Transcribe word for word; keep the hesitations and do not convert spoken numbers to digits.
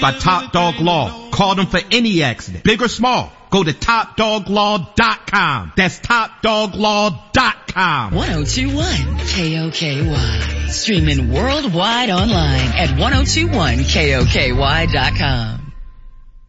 by Top Dog Law. Call them for any accident, big or small. Go to top dog law dot com. That's top dog law dot com. ten twenty-one K O K Y. Streaming worldwide online at ten twenty-one K O K Y dot com.